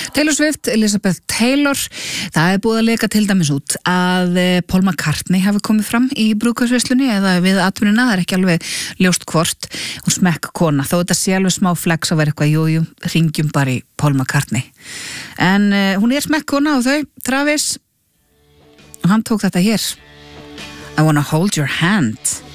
Taylor Swift, Elizabeth Taylor, það búið að leka til dæmis út að Paul McCartney hafi komið fram í brúðkaupsveislunni eða við atvinnuna, það ekki alveg ljóst hvort, hún smekk kona, þó þetta sé alveg smá flex að vera eitthvað, jú, ringjum bara í Paul McCartney. En hún smekk kona og þau, Travis, og hann tók þetta hér. I wanna hold your hand.